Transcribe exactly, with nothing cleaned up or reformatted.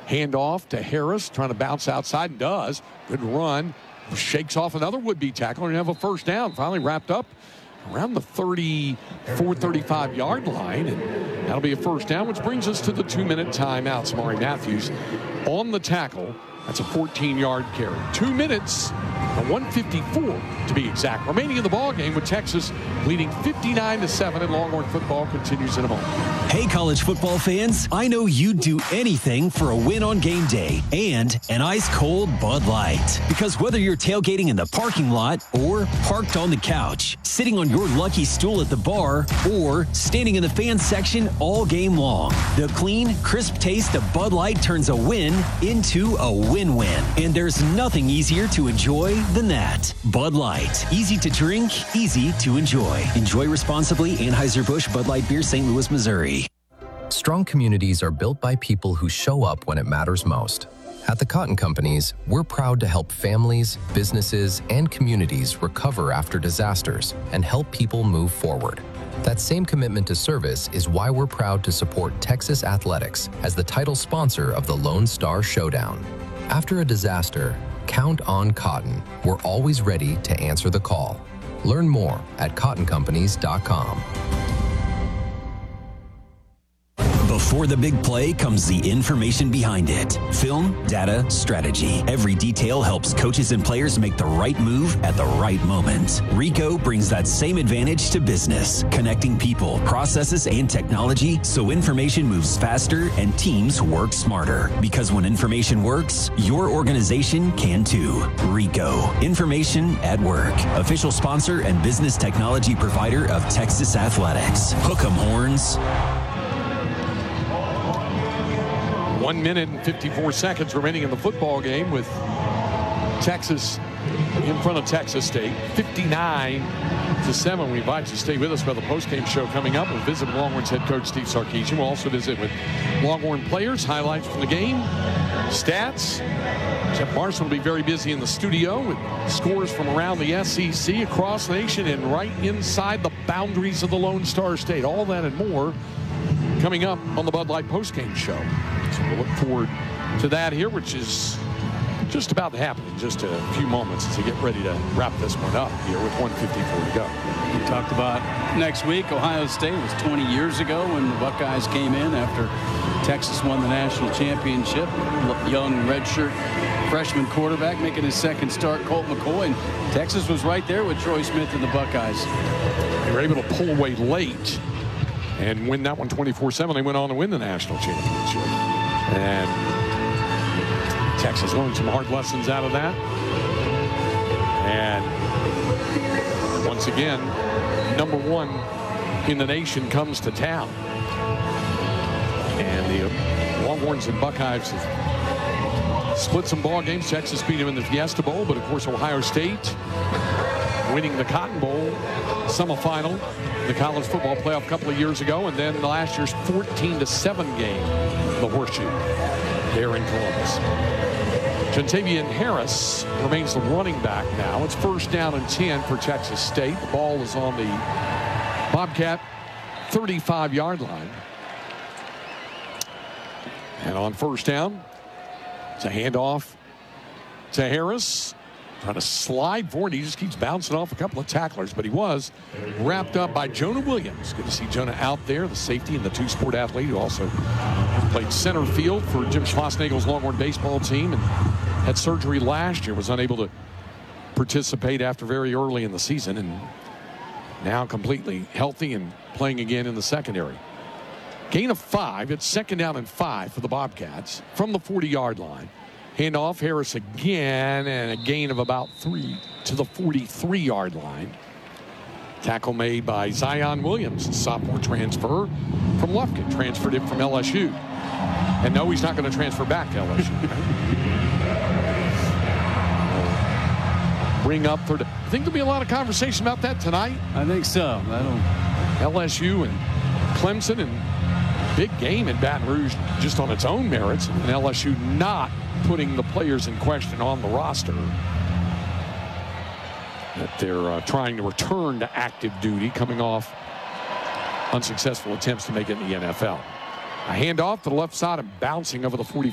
Handoff to Harris, trying to bounce outside, and does. Good run. Shakes off another would-be tackler and have a first down. Finally wrapped up around the thirty-four, thirty-five yard line, and that'll be a first down, which brings us to the two-minute timeout. Samari Matthews on the tackle. That's a fourteen yard carry. Two minutes, a one fifty-four to be exact, remaining in the ball game with Texas leading fifty-nine to seven, and Longhorn football continues in a moment. Hey, college football fans, I know you'd do anything for a win on game day and an ice-cold Bud Light. Because whether you're tailgating in the parking lot or parked on the couch, sitting on your lucky stool at the bar, or standing in the fan section all game long, the clean, crisp taste of Bud Light turns a win into a win-win. And there's nothing easier to enjoy than that. Bud Light. Easy to drink, easy to enjoy. Enjoy responsibly. Anheuser-Busch Bud Light Beer, Saint Louis, Missouri. Strong communities are built by people who show up when it matters most. At the Cotton Companies, we're proud to help families, businesses, and communities recover after disasters and help people move forward. That same commitment to service is why we're proud to support Texas Athletics as the title sponsor of the Lone Star Showdown. After a disaster, count on Cotton. We're always ready to answer the call. Learn more at cotton companies dot com. Before the big play comes the information behind it. Film, data, strategy. Every detail helps coaches and players make the right move at the right moment. Ricoh brings that same advantage to business, connecting people, processes, and technology so information moves faster and teams work smarter. Because when information works, your organization can too. Ricoh. Information at work. Official sponsor and business technology provider of Texas Athletics. Hook 'em horns. One minute and fifty-four seconds remaining in the football game with Texas in front of Texas State. fifty-nine to seven. We invite you to stay with us for the postgame show coming up. We'll visit Longhorns head coach Steve Sarkisian. We'll also visit with Longhorn players, highlights from the game, stats. Jeff Marson will be very busy in the studio with scores from around the S E C, across the nation, and right inside the boundaries of the Lone Star State. All that and more coming up on the Bud Light postgame show. So we'll look forward to that here, which is just about to happen in just a few moments as we get ready to wrap this one up here with one fifty-four to go. We talked about next week. Ohio State was twenty years ago when the Buckeyes came in after Texas won the national championship. Young redshirt freshman quarterback making his second start, Colt McCoy, and Texas was right there with Troy Smith and the Buckeyes. They were able to pull away late and win that one twenty-four seven. They went on to win the national championship. And Texas learned some hard lessons out of that. And once again, number one in the nation comes to town. And the Longhorns and Buckeyes have split some ball games. Texas beat them in the Fiesta Bowl, but of course Ohio State winning the Cotton Bowl semifinal, the college football playoff a couple of years ago, and then last year's fourteen to seven game, the Horseshoe, there in Columbus. Jontavian Harris remains the running back now. It's first down and ten for Texas State. The ball is on the Bobcat thirty-five yard line. And on first down, it's a handoff to Harris. Trying to slide forward. He just keeps bouncing off a couple of tacklers, but he was wrapped up by Jonah Williams. Good to see Jonah out there, the safety and the two-sport athlete who also played center field for Jim Schlossnagel's Longhorn baseball team and had surgery last year, was unable to participate after very early in the season, and now completely healthy and playing again in the secondary. Gain of five. It's second down and five for the Bobcats from the forty yard line. Handoff, Harris again, and a gain of about three to the forty-three yard line. Tackle made by Zion Williams, a sophomore transfer from Lufkin, transferred him from L S U. And no, he's not going to transfer back to L S U. Bring up third. I think there'll be a lot of conversation about that tonight. I think so. That'll... L S U and Clemson, and big game in Baton Rouge just on its own merits, and L S U not putting the players in question on the roster that they're uh, trying to return to active duty, coming off unsuccessful attempts to make it in the N F L. A handoff to the left side and bouncing over the forty